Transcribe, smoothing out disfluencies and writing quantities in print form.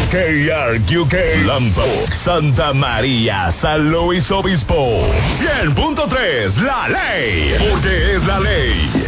KRQK, Lampa, Santa María, San Luis Obispo. 100.3, La Ley, porque es la ley.